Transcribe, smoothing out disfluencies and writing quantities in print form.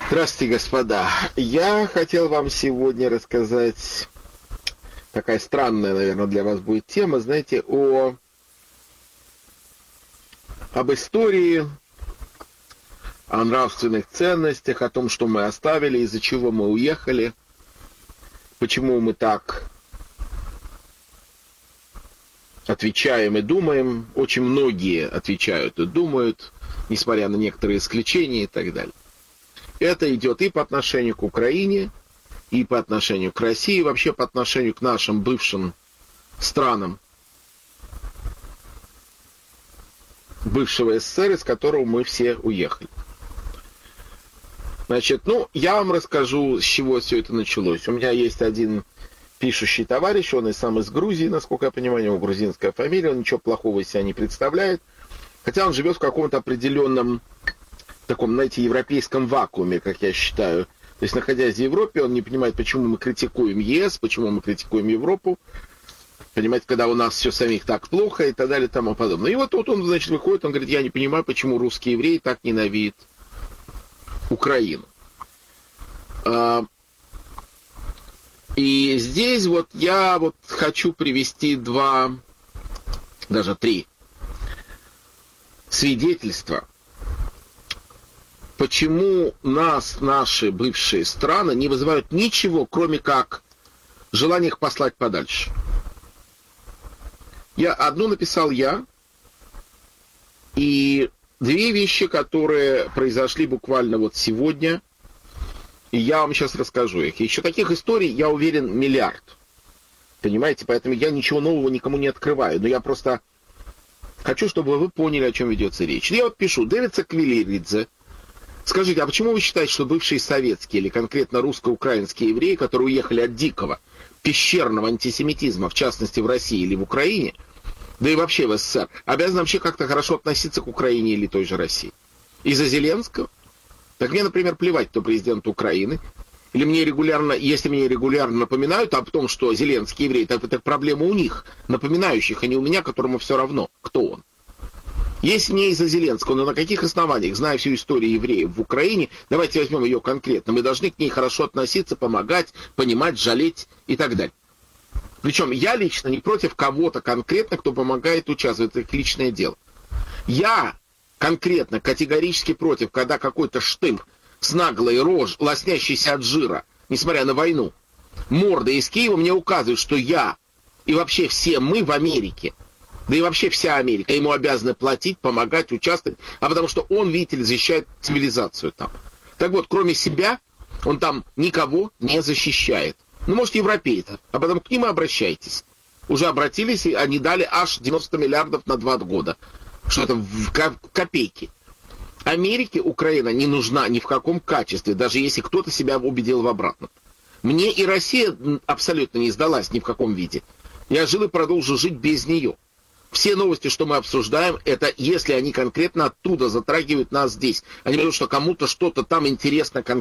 Здравствуйте, господа. Я хотел вам сегодня рассказать, такая странная, наверное, для вас будет тема, знаете, об истории, о нравственных ценностях, о том, что мы оставили, из-за чего мы уехали, почему мы так отвечаем и думаем. Очень многие отвечают и думают, несмотря на некоторые исключения и так далее. Это идет и по отношению к Украине, и по отношению к России, и вообще по отношению к нашим бывшим странам бывшего СССР, из которого мы все уехали. Значит, я вам расскажу, с чего все это началось. У меня есть один пишущий товарищ, он сам из Грузии, насколько я понимаю, у него грузинская фамилия, он ничего плохого из себя не представляет, хотя он живет в каком-то определенном таком, знаете, европейском вакууме, как я считаю. То есть, находясь в Европе, он не понимает, почему мы критикуем ЕС, почему мы критикуем Европу, понимаете, когда у нас все самих так плохо и так далее и тому подобное. И вот тут он, значит, выходит, он говорит, я не понимаю, почему русские евреи так ненавидят Украину. И здесь вот я хочу привести даже три свидетельства, почему наши бывшие страны не вызывают ничего, кроме как желание их послать подальше. Одну написал я, и две вещи, которые произошли буквально вот сегодня, и я вам сейчас расскажу их. Еще таких историй, я уверен, миллиард. Понимаете, поэтому я ничего нового никому не открываю, но я просто хочу, чтобы вы поняли, о чем ведется речь. Я вот пишу, Дэвид Саквилеридзе. Скажите, а почему вы считаете, что бывшие советские или конкретно русско-украинские евреи, которые уехали от дикого, пещерного антисемитизма, в частности в России или в Украине, да и вообще в СССР, обязаны вообще как-то хорошо относиться к Украине или той же России? Из-за Зеленского? Так мне, например, плевать, кто президент Украины. Или если мне регулярно напоминают о том, что Зеленский еврей, так это проблема у них, напоминающих, а не у меня, которому все равно, кто он. Если не из-за Зеленского, но на каких основаниях, зная всю историю евреев в Украине, давайте возьмем ее конкретно, мы должны к ней хорошо относиться, помогать, понимать, жалеть и так далее. Причем я лично не против кого-то конкретно, кто помогает участвовать, это их личное дело. Я конкретно категорически против, когда какой-то штымп с наглой рожей, лоснящийся от жира, несмотря на войну, мордой из Киева мне указывает, что я и вообще все мы в Америке, да и вообще вся Америка, ему обязаны платить, помогать, участвовать, а потому что он, видите ли, защищает цивилизацию там. Так вот, кроме себя, он там никого не защищает. Может, европейцев, а потом к ним и обращайтесь. Уже обратились, и они дали аж 90 миллиардов на 2 года. Что это в копейки. Америке Украина не нужна ни в каком качестве, даже если кто-то себя убедил в обратном. Мне и Россия абсолютно не сдалась ни в каком виде. Я жил и продолжу жить без нее. Все новости, что мы обсуждаем, это если они конкретно оттуда затрагивают нас здесь. Они говорят, что кому-то что-то там интересно конкретно.